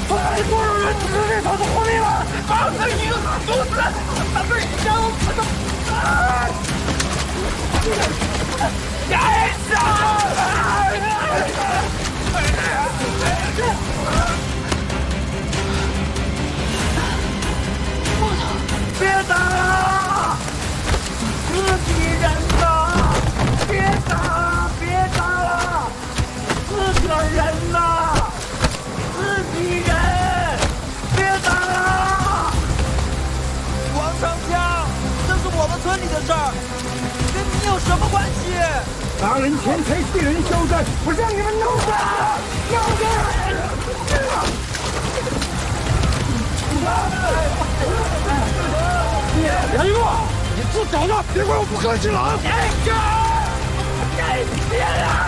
太多人吃这头的活命了！把这一个死犊子，把这小子的干杀！别打了！自己人呐！别打！别打了！自个人呐！自己人！别打了！ 王上将，这是我们村里的事儿，跟你有什么关系？ 杀人钱财，替人消灾，我让你们弄死！弄死！杨一诺，你自找的，别怪我不客气了啊！这个，再见了。